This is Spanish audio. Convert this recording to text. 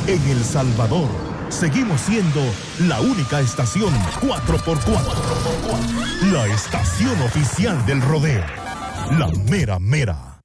En El Salvador, seguimos siendo la única estación 4x4. La estación oficial del rodeo. La mera mera.